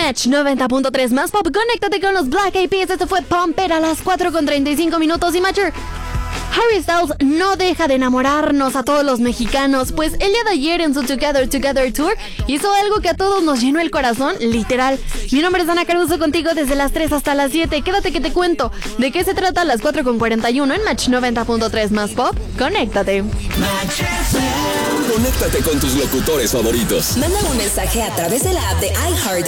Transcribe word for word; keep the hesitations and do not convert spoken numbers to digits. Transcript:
Match noventa punto tres más pop. Conéctate con los Black Eyed Peas. Esto fue Pump It a las cuatro con treinta y cinco minutos. Y Matcher, Harry Styles no deja de enamorarnos a todos los mexicanos, pues el día de ayer en su Together Together Tour hizo algo que a todos nos llenó el corazón, literal. Mi nombre es Ana Caruso, contigo desde las tres hasta las siete. Quédate que te cuento de qué se trata a las cuatro con cuarenta y uno en Match noventa punto tres más pop. Conéctate. Conéctate con tus locutores favoritos. Manda un mensaje a través de la app de iHeart